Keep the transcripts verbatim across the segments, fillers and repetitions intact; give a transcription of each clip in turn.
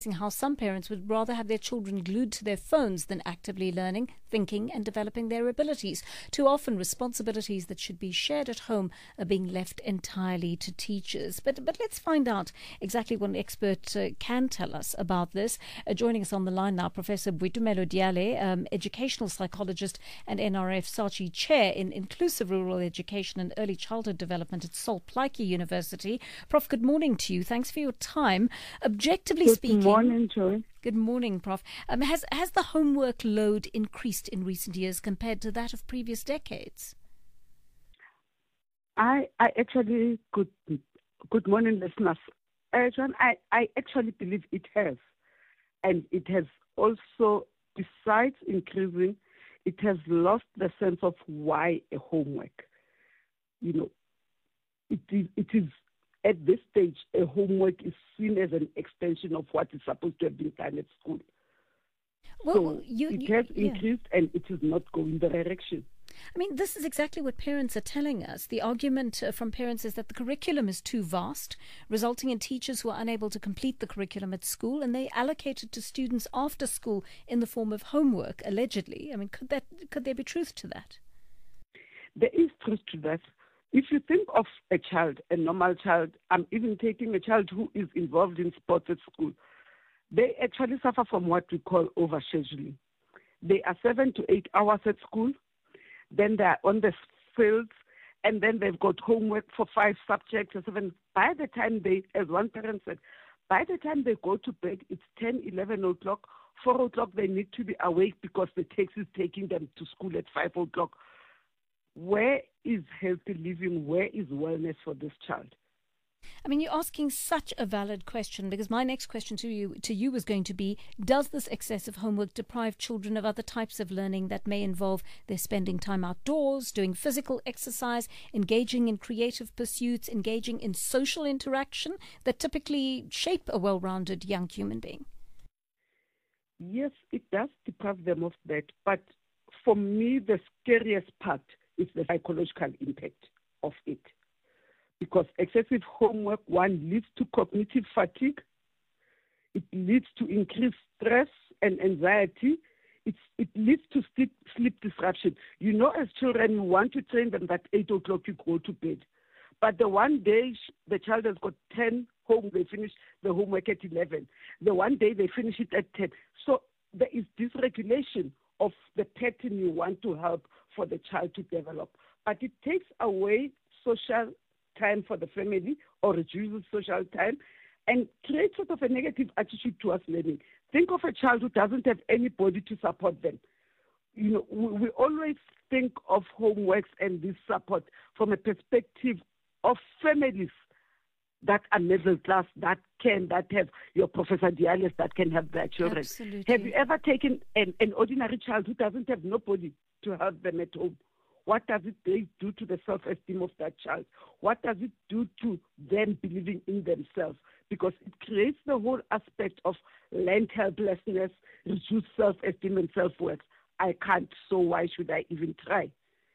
highlighting how some parents would rather have their children glued to their phones than actively learning, thinking and developing their abilities. Too often, responsibilities that should be shared at home are being left entirely to teachers. But but let's find out exactly what an expert uh, can tell us about this. Uh, joining us on the line now, Professor Boitumelo Diale, um, educational psychologist and N R F SACHI chair in inclusive rural education and early childhood development at Sol Plaatje University. Prof, good morning to you. Thanks for your time. Objectively good speaking... Good morning, Joy. Good morning, Prof. Um, has, has the homework load increased in recent years compared to that of previous decades? I, I actually, good, good morning, listeners. Uh, John, I, I actually believe it has. And it has also, besides increasing, it has lost the sense of why a homework. You know, it is, it is at this stage, a homework is seen as an extension of what is supposed to have been done at school. Well, so you, it you, has yeah. increased and it is not going the direction. I mean, this is exactly what parents are telling us. The argument uh, from parents is that the curriculum is too vast, resulting in teachers who are unable to complete the curriculum at school, and they allocate it to students after school in the form of homework, allegedly. I mean, could that could there be truth to that? There is truth to that. If you think of a child, a normal child, I'm even taking a child who is involved in sports at school, they actually suffer from what we call overscheduling. They are seven to eight hours at school, then they are on the fields, and then they've got homework for five subjects or seven. By the time they, as one parent said, by the time they go to bed, it's ten, eleven o'clock, four o'clock, they need to be awake because the taxi is taking them to school at five o'clock. Where is healthy living? Where is wellness for this child? I mean, you're asking such a valid question, because my next question to you to you was going to be, does this excessive homework deprive children of other types of learning that may involve their spending time outdoors, doing physical exercise, engaging in creative pursuits, engaging in social interaction that typically shape a well-rounded young human being? Yes, it does deprive them of that. But for me, the scariest part is the psychological impact of it. Because excessive homework, one, leads to cognitive fatigue. It leads to increased stress and anxiety. It's, it leads to sleep, sleep disruption. You know, as children, you want to train them that eight o'clock you go to bed. But the one day the child has got ten home, they finish the homework at eleven. The one day they finish it at ten. So there is dysregulation of the pattern you want to help for the child to develop. But it takes away social time for the family or reduces social time and creates sort of a negative attitude towards learning. Think of a child who doesn't have anybody to support them. You know, we, we always think of homeworks and this support from a perspective of families that are middle class, that can, that have your Professor Diales, that can have their children. Absolutely. Have you ever taken an, an ordinary child who doesn't have nobody to help them at home? What does it do to the self-esteem of that child? What does it do to them believing in themselves? Because it creates the whole aspect of learned helplessness, reduced self-esteem and self-worth. I can't, so why should I even try?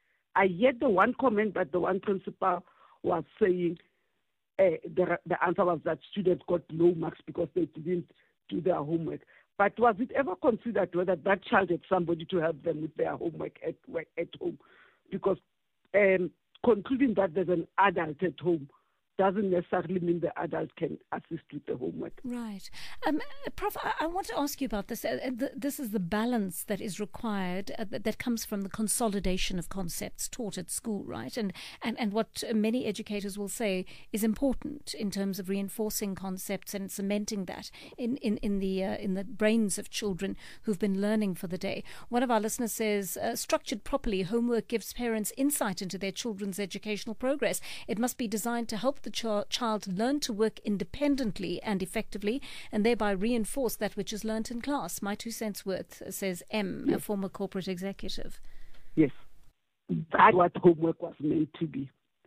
I heard the one comment that the one principal was saying, uh, the, the answer was that students got low marks because they didn't do their homework. But was it ever considered whether that child had somebody to help them with their homework at, at home? Because um, concluding that there's an adult at home doesn't necessarily mean the adult can assist with the homework. Right. Um, Prof, I, I want to ask you about this. Uh, the, this is the balance that is required, uh, that, that comes from the consolidation of concepts taught at school, right? And, and, and what many educators will say is important in terms of reinforcing concepts and cementing that in, in, in, the, uh, in the brains of children who've been learning for the day. One of our listeners says, uh, structured properly, homework gives parents insight into their children's educational progress. It must be designed to help the ch- child learn to work independently and effectively, and thereby reinforce that which is learnt in class. My two cents worth, says M, yes. A former corporate executive. Yes, that's what homework was meant to be.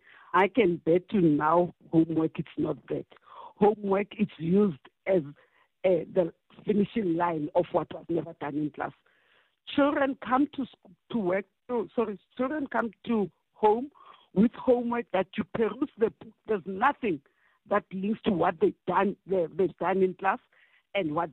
I can bet you now homework it's not that. Homework is used as uh, the finishing line of what was never done in class. Children come to to work. To, sorry, children come to home with homework that you peruse the book. There's nothing that links to what they've done, they've done in class and what